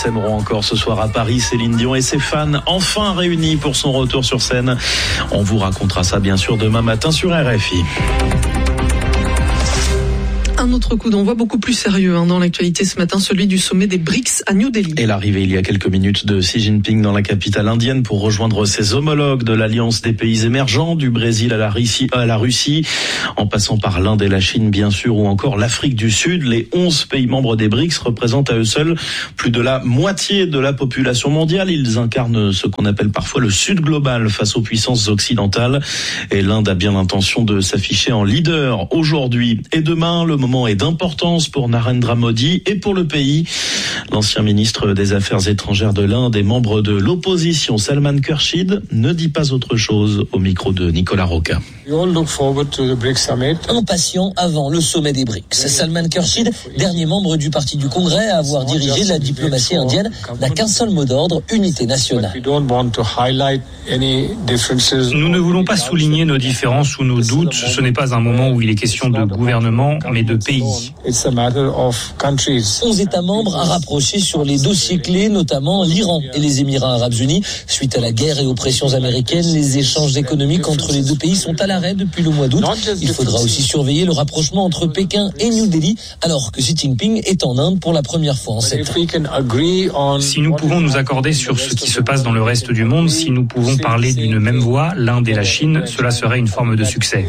s'aimeront encore ce soir à Paris. Céline Dion et ses fans enfin réunis pour son retour sur scène. On vous racontera ça bien sûr demain matin sur RFI. Un autre coup d'envoi beaucoup plus sérieux dans l'actualité ce matin, celui du sommet des BRICS à New Delhi. Et l'arrivée il y a quelques minutes de Xi Jinping dans la capitale indienne pour rejoindre ses homologues de l'Alliance des pays émergents, du Brésil à la Russie, en passant par l'Inde et la Chine bien sûr, ou encore l'Afrique du Sud. Les 11 pays membres des BRICS représentent à eux seuls plus de la moitié de la population mondiale. Ils incarnent ce qu'on appelle parfois le Sud global face aux puissances occidentales. Et l'Inde a bien l'intention de s'afficher en leader aujourd'hui et demain. Le moment est d'importance pour Narendra Modi et pour le pays. L'ancien ministre des Affaires étrangères de l'Inde et membre de l'opposition, Salman Khurshid, ne dit pas autre chose au micro de Nicolas Roca. Impatient avant le sommet des BRICS. Salman Khurshid, dernier membre du Parti du Congrès à avoir dirigé la diplomatie indienne, n'a qu'un seul mot d'ordre, unité nationale. Nous ne voulons pas souligner nos différences ou nos doutes. Ce n'est pas un moment où il est question de gouvernement, mais de pays. 11 États membres à rapprocher sur les dossiers clés, notamment l'Iran et les Émirats arabes unis. Suite à la guerre et aux pressions américaines, les échanges économiques entre les deux pays sont à l'arrêt depuis le mois d'août. Il faudra aussi surveiller le rapprochement entre Pékin et New Delhi, alors que Xi Jinping est en Inde pour la première fois en 7 ans. Si nous pouvons nous accorder sur ce qui se passe dans le reste du monde, si nous pouvons parler d'une même voix, l'Inde et la Chine, cela serait une forme de succès.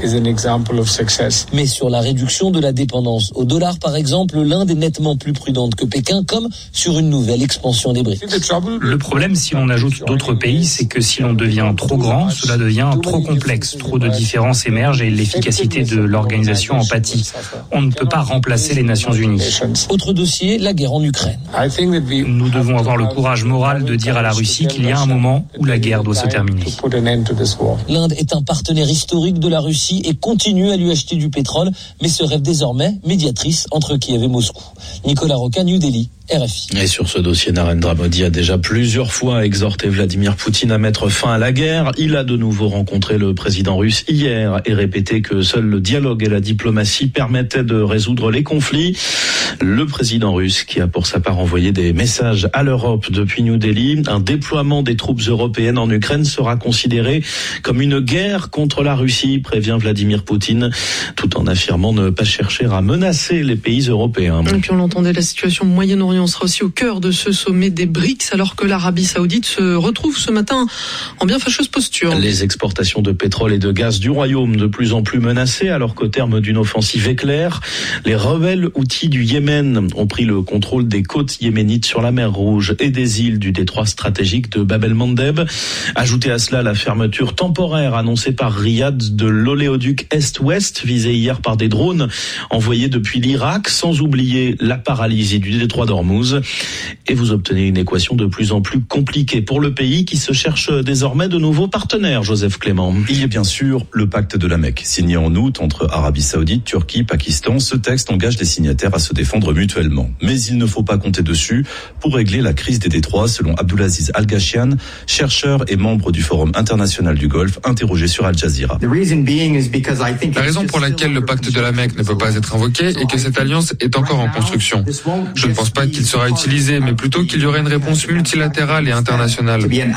Mais sur la réduction de la dépendance au dollar, par exemple, l'Inde est nettement plus prudente que Pékin, comme sur une nouvelle expansion des BRICS. Le problème, si l'on ajoute d'autres pays, c'est que si l'on devient trop grand, cela devient trop complexe. Trop de différences émergent et l'efficacité de l'organisation en pâtit. On ne peut pas remplacer les Nations Unies. Autre dossier, la guerre en Ukraine. Nous devons avoir le courage moral de dire à la Russie qu'il y a un moment où la guerre doit se terminer. L'Inde est un partenaire historique de la Russie et continue à lui acheter du pétrole, mais se rêve désormais médiatrice entre Kiev et Moscou. Nicolas Roca, New Delhi, RFI. Et sur ce dossier, Narendra Modi a déjà plusieurs fois exhorté Vladimir Poutine à mettre fin à la guerre. Il a de nouveau rencontré le président russe hier et répété que seul le dialogue et la diplomatie permettaient de résoudre les conflits. Le président russe qui a pour sa part envoyé des messages à l'Europe depuis New Delhi. Un déploiement des troupes européennes en Ukraine sera considéré comme une guerre contre la Russie, prévient Vladimir Poutine, tout en affirmant ne pas chercher à menacer les pays européens. Et puis on l'entendait, la situation au Moyen-Orient sera aussi au cœur de ce sommet des BRICS, alors que l'Arabie Saoudite se retrouve ce matin en bien fâcheuse posture. Les exportations de pétrole et de gaz du royaume de plus en plus menacées, alors qu'au terme d'une offensive éclair, les rebelles houthis du Yémen ont pris le contrôle des côtes yéménites sur la mer Rouge et des îles du détroit stratégique de Bab el-Mandeb. Ajoutez à cela la fermeture temporaire annoncée par Riyad de l'oléoduc Est-Ouest, visé hier par des drones envoyés depuis l'Irak, sans oublier la paralysie du détroit d'Ormuz. Et vous obtenez une équation de plus en plus compliquée pour le pays qui se cherche désormais de nouveaux partenaires, Joseph Clément. Il y a bien sûr le pacte de la Mecque, signé en août entre Arabie Saoudite, Turquie, Pakistan. Ce texte engage les signataires à se défendre mutuellement. Mais il ne faut pas compter dessus pour régler la crise des détroits, selon Abdulaziz Al-Ghashian, chercheur et membre du Forum international du Golfe, interrogé sur Al Jazeera. La raison pour laquelle le pacte de la Mecque ne peut pas être invoqué est que cette alliance est encore en construction. Je ne pense pas qu'il sera utilisé, mais plutôt qu'il y aurait une réponse multilatérale et internationale.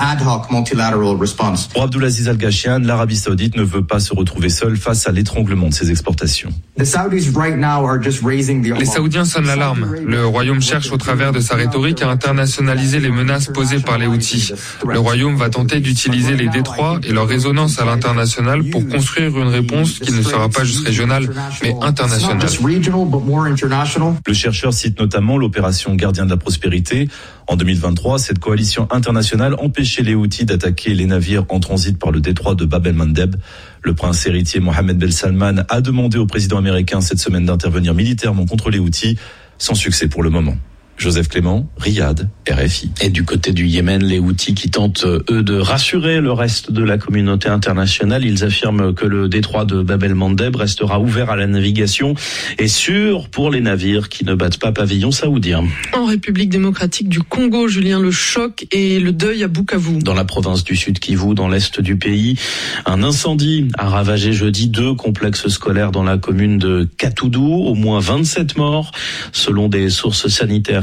Pour Abdulaziz Al-Ghashian, l'Arabie Saoudite ne veut pas se retrouver seule face à l'étranglement de ses exportations. Les Saoudiens sonnent l'alarme. Le Royaume cherche au travers de sa rhétorique à internationaliser les menaces posées par les Houthis. Le Royaume va tenter d'utiliser les détroits et leur résonance à l'international pour construire une réponse qui ne sera pas juste régionale, mais internationale. Le chercheur cite notamment l'opération Gardien de la Prospérité. En 2023, cette coalition internationale empêchait les Houthis d'attaquer les navires en transit par le détroit de Bab el-Mandeb. Le prince héritier Mohammed Ben Salman a demandé au président américain cette semaine d'intervenir militairement contre les Houthis, sans succès pour le moment. Joseph Clément, Riyad, RFI. Et du côté du Yémen, les Houthis qui tentent, eux, de rassurer le reste de la communauté internationale. Ils affirment que le détroit de Bab el-Mandeb restera ouvert à la navigation et sûr pour les navires qui ne battent pas pavillon saoudien. En République démocratique du Congo, Julien, le choc et le deuil à Bukavu. Dans la province du Sud Kivu, dans l'est du pays, un incendie a ravagé jeudi 2 complexes scolaires dans la commune de Katoudou. Au moins 27 morts, selon des sources sanitaires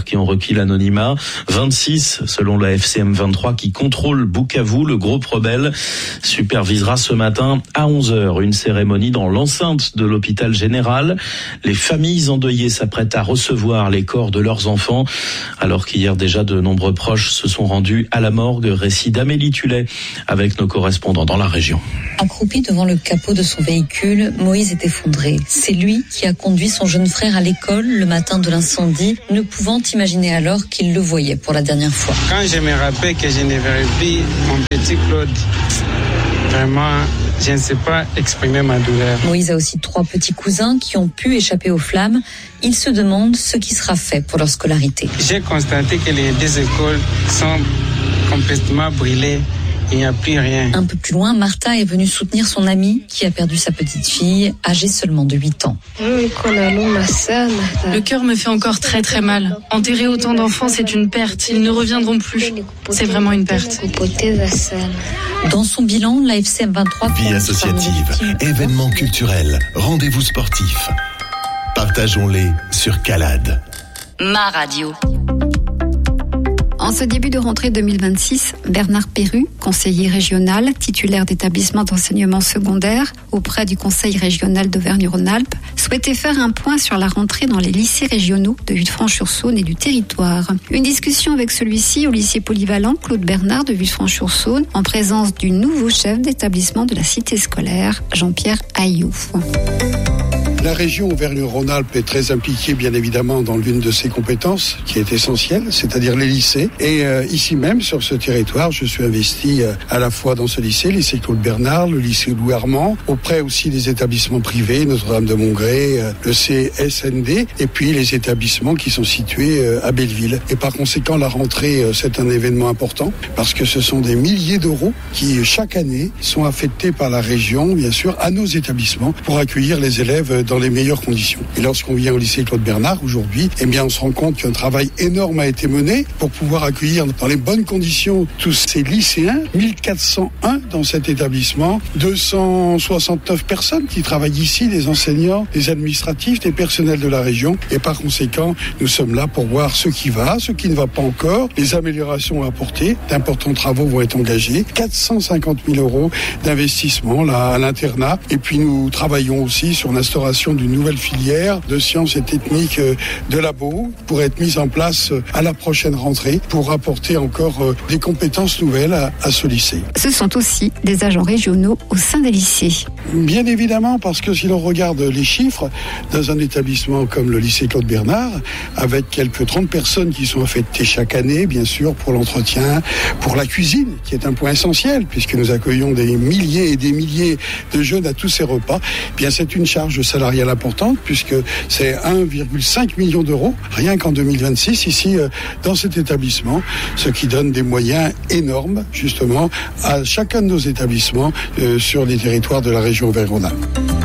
militaires qui ont requis l'anonymat. 26 selon la FCM 23 qui contrôle Bukavu. Le groupe rebelle supervisera ce matin à 11h une cérémonie dans l'enceinte de l'hôpital général. Les familles endeuillées s'apprêtent à recevoir les corps de leurs enfants, alors qu'hier déjà de nombreux proches se sont rendus à la morgue. Récit d'Amélie Tullet avec nos correspondants dans la région. Accroupi devant le capot de son véhicule, Moïse est effondré. C'est lui qui a conduit son jeune frère à l'école le matin de l'incendie, ne pouvant imaginer alors qu'il le voyait pour la dernière fois. Quand je me rappelle que je ne verrai plus mon petit Claude, vraiment, je ne sais pas exprimer ma douleur. Moïse a aussi 3 petits cousins qui ont pu échapper aux flammes. Il se demande ce qui sera fait pour leur scolarité. J'ai constaté que les 2 écoles sont complètement brûlées. Il n'y a plus rien. Un peu plus loin, Martha est venue soutenir son amie qui a perdu sa petite fille, âgée seulement de 8 ans. Le cœur me fait encore très très mal. Enterrer autant d'enfants, c'est une perte. Ils ne reviendront plus. C'est vraiment une perte. Dans son bilan, la FCM 23... Vie associative, événements culturels, rendez-vous sportifs. Partageons-les sur Calade. Ma radio. En ce début de rentrée 2026, Bernard Perru, conseiller régional, titulaire d'établissement d'enseignement secondaire auprès du Conseil régional d'Auvergne-Rhône-Alpes, souhaitait faire un point sur la rentrée dans les lycées régionaux de Villefranche-sur-Saône et du territoire. Une discussion avec celui-ci au lycée polyvalent Claude Bernard de Villefranche-sur-Saône en présence du nouveau chef d'établissement de la cité scolaire, Jean-Pierre Ayoub. La région Auvergne-Rhône-Alpes est très impliquée, bien évidemment, dans l'une de ses compétences, qui est essentielle, c'est-à-dire les lycées. Et ici même, sur ce territoire, je suis investi à la fois dans ce lycée Claude Bernard, le lycée Louis Armand, auprès aussi des établissements privés, Notre-Dame-de-Montgré, le CSND, et puis les établissements qui sont situés à Belleville. Et par conséquent, la rentrée, c'est un événement important, parce que ce sont des milliers d'euros qui, chaque année, sont affectés par la région, bien sûr, à nos établissements, pour accueillir les élèves dans les meilleures conditions. Et lorsqu'on vient au lycée Claude Bernard aujourd'hui, eh bien on se rend compte qu'un travail énorme a été mené pour pouvoir accueillir dans les bonnes conditions tous ces lycéens, 1401 dans cet établissement, 269 personnes qui travaillent ici, des enseignants, des administratifs, des personnels de la région. Et par conséquent, nous sommes là pour voir ce qui va, ce qui ne va pas encore, les améliorations à apporter. D'importants travaux vont être engagés, 450 000 euros d'investissement là à l'internat. Et puis nous travaillons aussi sur l'instauration d'une nouvelle filière de sciences et techniques de labo pour être mise en place à la prochaine rentrée pour apporter encore des compétences nouvelles à ce lycée. Ce sont aussi des agents régionaux au sein des lycées. Bien évidemment, parce que si l'on regarde les chiffres dans un établissement comme le lycée Claude Bernard, avec quelques 30 personnes qui sont affectées chaque année, bien sûr, pour l'entretien, pour la cuisine, qui est un point essentiel, puisque nous accueillons des milliers et des milliers de jeunes à tous ces repas, bien c'est une charge salariale importante, puisque c'est 1,5 million d'euros, rien qu'en 2026, ici, dans cet établissement, ce qui donne des moyens énormes, justement, à chacun de nos établissements sur les territoires de la région Auvergne-Rhône-Alpes.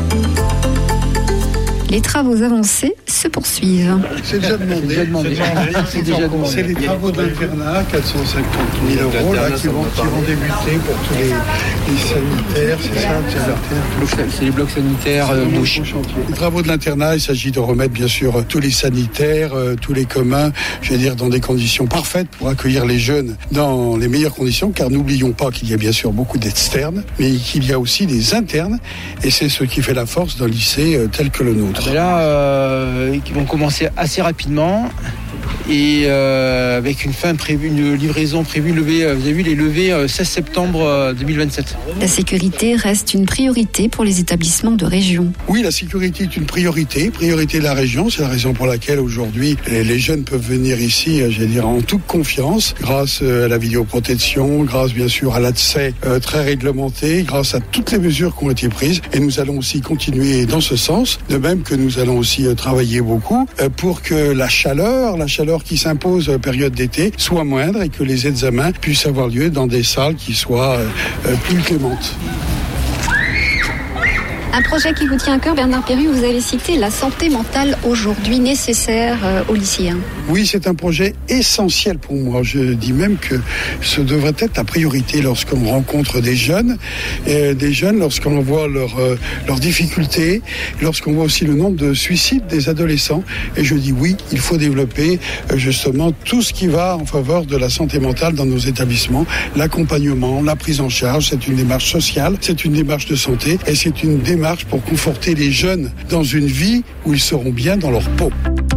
Les travaux avancés se poursuivent. C'est déjà demandé. C'est les travaux d'internat, 450 000 euros, là, qui vont débuter pour tous les sanitaires, c'est ça, c'est les blocs sanitaires douches. Les travaux de l'internat, il s'agit de remettre bien sûr tous les sanitaires, tous les communs, je veux dire dans des conditions parfaites pour accueillir les jeunes dans les meilleures conditions, car n'oublions pas qu'il y a bien sûr beaucoup d'externes, mais qu'il y a aussi des internes, et c'est ce qui fait la force d'un lycée tel que le nôtre. Là, qui vont commencer assez rapidement et avec une livraison prévue levée, vous avez vu les levées 16 septembre 2027. La sécurité reste une priorité pour les établissements de région. Oui, la sécurité est une priorité de la région. C'est la raison pour laquelle aujourd'hui les jeunes peuvent venir ici, je vais dire, en toute confiance, grâce à la vidéoprotection, grâce bien sûr à l'accès très réglementé, grâce à toutes les mesures qui ont été prises. Et nous allons aussi continuer dans ce sens, de même que nous allons aussi travailler beaucoup pour que la chaleur qui s'impose période d'été soit moindre et que les examens puissent avoir lieu dans des salles qui soient plus clémentes. Un projet qui vous tient à cœur, Bernard Perru, vous avez cité la santé mentale aujourd'hui nécessaire aux lycéens. Oui, c'est un projet essentiel pour moi. Je dis même que ce devrait être la priorité lorsqu'on rencontre des jeunes lorsqu'on voit leurs difficultés, lorsqu'on voit aussi le nombre de suicides des adolescents. Et je dis oui, il faut développer justement tout ce qui va en faveur de la santé mentale dans nos établissements, l'accompagnement, la prise en charge. C'est une démarche sociale, c'est une démarche de santé et c'est une démarche pour conforter les jeunes dans une vie où ils seront bien dans leur peau.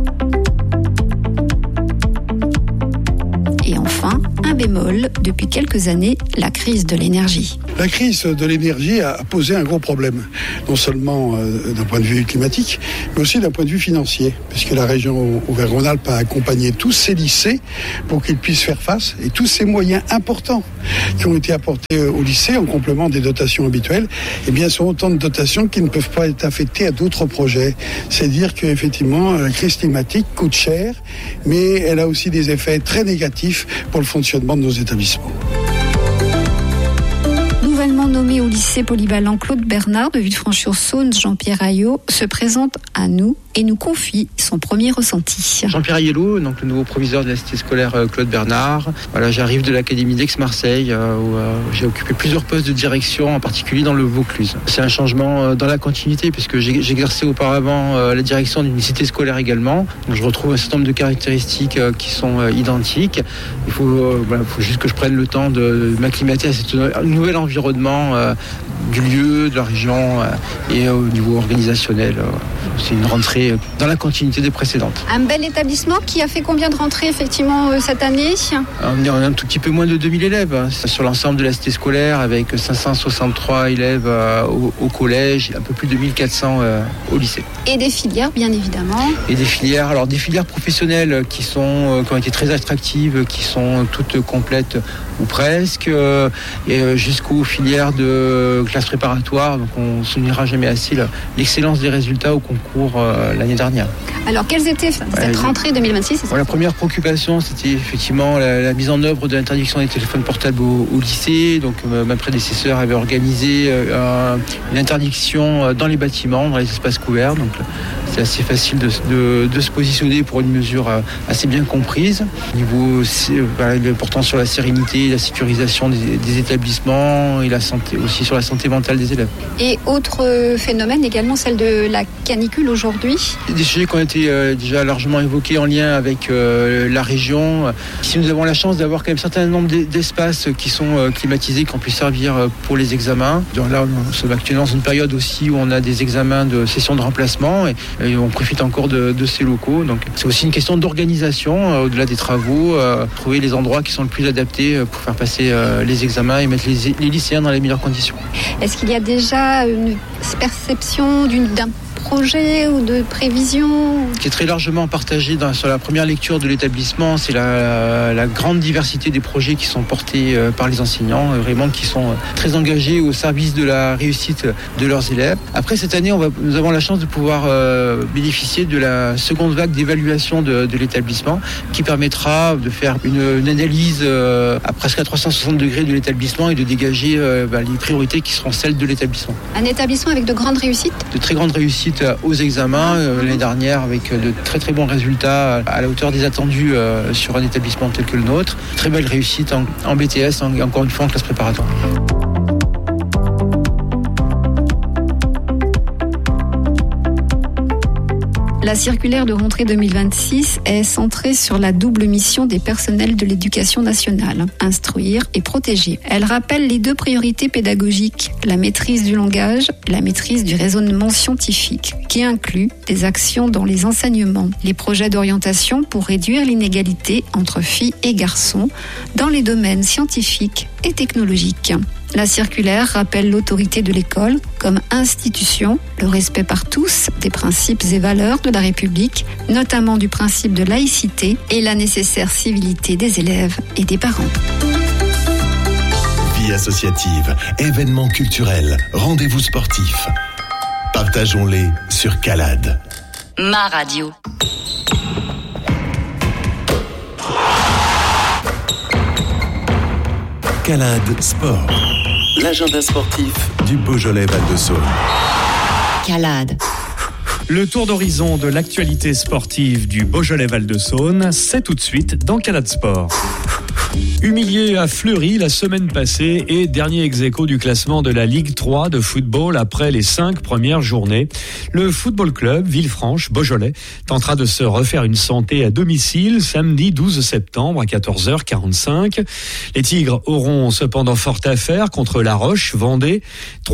Et enfin, un bémol, depuis quelques années, la crise de l'énergie. La crise de l'énergie a posé un gros problème, non seulement d'un point de vue climatique, mais aussi d'un point de vue financier, puisque la région Auvergne-Rhône-Alpes a accompagné tous ces lycées pour qu'ils puissent faire face, et tous ces moyens importants qui ont été apportés au lycée en complément des dotations habituelles, eh bien, sont autant de dotations qui ne peuvent pas être affectées à d'autres projets. C'est dire qu'effectivement, la crise climatique coûte cher, mais elle a aussi des effets très négatifs pour le fonctionnement de nos établissements. Nouvellement nommé au lycée polyvalent Claude Bernard de Villefranche-sur-Saône, Jean-Pierre Ayot se présente à nous et nous confie son premier ressenti. Jean-Pierre Ayelot, donc le nouveau proviseur de la cité scolaire Claude Bernard. Voilà, j'arrive de l'académie d'Aix-Marseille où j'ai occupé plusieurs postes de direction, en particulier dans le Vaucluse. C'est un changement dans la continuité puisque j'exerçais auparavant la direction d'une cité scolaire également. Donc je retrouve un certain nombre de caractéristiques qui sont identiques. Il faut juste que je prenne le temps de m'acclimater à ce nouvel environnement du lieu, de la région et au niveau organisationnel. C'est une rentrée dans la continuité des précédentes. Un bel établissement qui a fait combien de rentrées effectivement cette année ? On est un tout petit peu moins de 2000 élèves sur l'ensemble de la cité scolaire avec 563 élèves au collège, un peu plus de 1400 au lycée. Et des filières bien évidemment. Et des filières professionnelles qui ont été très attractives, qui sont toutes complètes ou presque, et jusqu'aux filières de classe préparatoire. Donc on ne soulignera jamais assez l'excellence des résultats au concours l'année dernière. Alors quelles étaient cette rentrée 2026 ? La première préoccupation, c'était effectivement la mise en œuvre de l'interdiction des téléphones portables au lycée. Donc ma prédécesseur avait organisé une interdiction dans les bâtiments, dans les espaces couverts. Donc c'est assez facile de se positionner pour une mesure assez bien comprise. Au niveau l'importance sur la sérénité, la sécurisation des établissements et la santé, aussi sur la santé mentale des élèves. Et autre phénomène également, celle de la canicule aujourd'hui. Des sujets qui ont été déjà largement évoqués en lien avec la région. Ici, nous avons la chance d'avoir quand même un certain nombre d'espaces qui sont climatisés, qui ont pu servir pour les examens. Donc là, on se met actuellement dans une période aussi où on a des examens de sessions de remplacement et on profite encore de ces locaux. Donc c'est aussi une question d'organisation au-delà des travaux, trouver les endroits qui sont le plus adaptés pour faire passer les examens et mettre les lycéens dans les meilleures conditions. Est-ce qu'il y a déjà une perception d'un projet ou de prévision ? Ce qui est très largement partagé sur la première lecture de l'établissement, c'est la grande diversité des projets qui sont portés par les enseignants, vraiment qui sont très engagés au service de la réussite de leurs élèves. Après cette année, nous avons la chance de pouvoir bénéficier de la seconde vague d'évaluation de l'établissement qui permettra de faire une analyse à presque à 360 degrés de l'établissement et de dégager les priorités qui seront celles de l'établissement. Un établissement avec de grandes réussites ? De très grandes réussites aux examens l'année dernière avec de très très bons résultats à la hauteur des attendus sur un établissement tel que le nôtre. Très belle réussite en BTS, encore une fois en classe préparatoire. La circulaire de rentrée 2026 est centrée sur la double mission des personnels de l'éducation nationale, instruire et protéger. Elle rappelle les deux priorités pédagogiques, la maîtrise du langage, la maîtrise du raisonnement scientifique, qui inclut des actions dans les enseignements, les projets d'orientation pour réduire l'inégalité entre filles et garçons dans les domaines scientifiques et technologiques. La circulaire rappelle l'autorité de l'école comme institution, le respect par tous des principes et valeurs de la République, notamment du principe de laïcité et la nécessaire civilité des élèves et des parents. Vie associative, événements culturels, rendez-vous sportifs. Partageons-les sur Calade. Ma radio. Calade Sport. L'agenda sportif du Beaujolais Val de Saône. Calade. Le tour d'horizon de l'actualité sportive du Beaujolais Val-de-Saône, c'est tout de suite dans Calade Sport. Humilié à Fleury la semaine passée et dernier ex-aequo du classement de la Ligue 3 de football après les 5 premières journées, le football club Villefranche-Beaujolais tentera de se refaire une santé à domicile samedi 12 septembre à 14h45. Les Tigres auront cependant fort à faire contre La Roche, Vendée,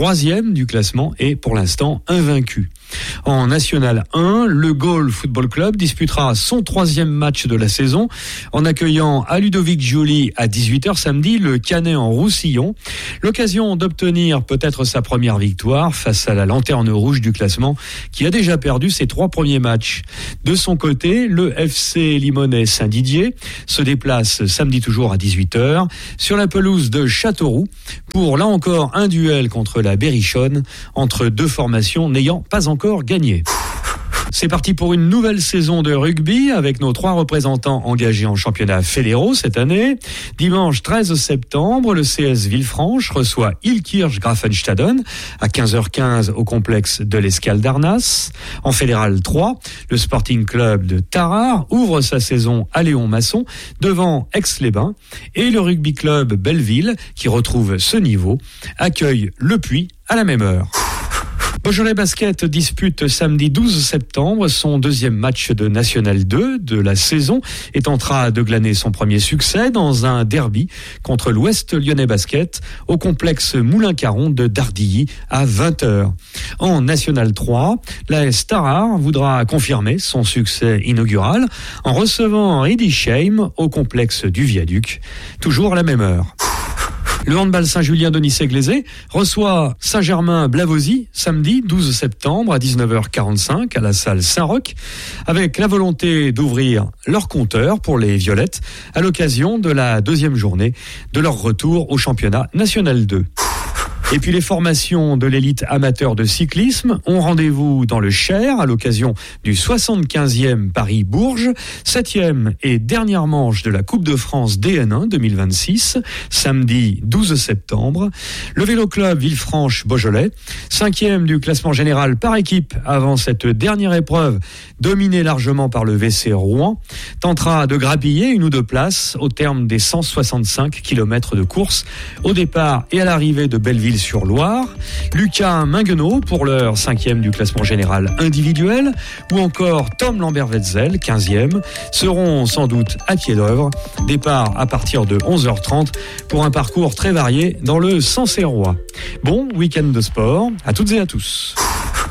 3e du classement et pour l'instant invaincu. En National 1, le Gaulle Football Club disputera son 3e match de la saison en accueillant à Ludovic-Joly à 18h samedi le Canet en Roussillon. L'occasion d'obtenir peut-être sa première victoire face à la lanterne rouge du classement qui a déjà perdu ses 3 premiers matchs. De son côté, le FC Limonest Saint-Didier se déplace samedi toujours à 18h sur la pelouse de Châteauroux pour là encore un duel contre la Berrichonne entre deux formations n'ayant pas encore gagné. C'est parti pour une nouvelle saison de rugby avec nos 3 représentants engagés en championnat fédéraux cette année. Dimanche 13 septembre, le CS Villefranche reçoit Ilkirch Grafenstaden à 15h15 au complexe de l'Escale d'Arnas. En fédéral 3, le Sporting Club de Tarare ouvre sa saison à Léon-Masson devant Aix-les-Bains et le Rugby Club Belleville, qui retrouve ce niveau, accueille Le Puy à la même heure. Beaujolais Basket dispute samedi 12 septembre son 2e match de National 2 de la saison et tentera de glaner son premier succès dans un derby contre l'Ouest Lyonnais Basket au complexe Moulin-Caron de Dardilly à 20h. En National 3, l'AS Tarare voudra confirmer son succès inaugural en recevant Riedisheim au complexe du Viaduc, toujours à la même heure. Le handball Saint-Julien Denis-Séglézé reçoit Saint-Germain-Blavozy samedi 12 septembre à 19h45 à la salle Saint-Roch avec la volonté d'ouvrir leur compteur pour les Violettes à l'occasion de la 2e journée de leur retour au championnat National 2. Et puis les formations de l'élite amateur de cyclisme ont rendez-vous dans le Cher à l'occasion du 75e Paris-Bourges, 7e et dernière manche de la Coupe de France DN1 2026, samedi 12 septembre. Le Vélo Club Villefranche-Beaujolais, 5e du classement général par équipe avant cette dernière épreuve, dominée largement par le VC Rouen, tentera de grappiller 1 ou 2 places au terme des 165 km de course au départ et à l'arrivée de Belleville-sur-Loire. Lucas Minguenot pour leur 5e du classement général individuel ou encore Tom Lambert-Wetzel, 15e, seront sans doute à pied d'œuvre. Départ à partir de 11h30 pour un parcours très varié dans le Sancerrois. Bon week-end de sport à toutes et à tous.